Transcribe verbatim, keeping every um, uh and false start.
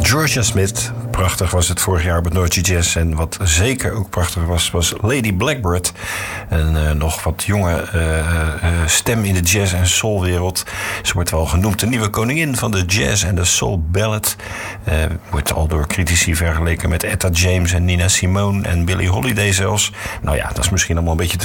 Georgia Smith. Prachtig was het vorig jaar op het Noordje Jazz. En wat zeker ook prachtig was, was Lady Blackbird. Een uh, nog wat jonge uh, uh, stem in de jazz- en soulwereld. Ze wordt wel genoemd de nieuwe koningin van de jazz en de soul ballad. Uh, wordt al door critici vergeleken met Etta James en Nina Simone en Billie Holiday zelfs. Nou ja, dat is misschien allemaal een beetje te